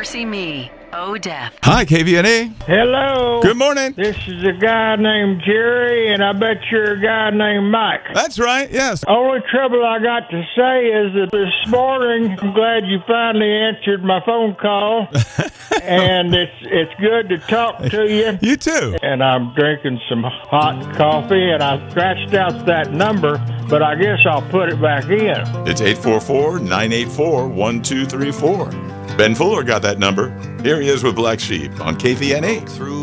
Mercy Me, Oh Death. Hi, KVNA. Hello. Good morning. This is a guy named Jerry, and I bet you're a guy named Mike. That's right, yes. Only trouble I got to say is that this morning, I'm glad you finally answered my phone call, and it's good to talk to you. You too. And I'm drinking some hot coffee, and I scratched out that number, but I guess I'll put it back in. It's 844-984-1234. Ben Fuller got that number. Here he is with Black Sheep on KVNA.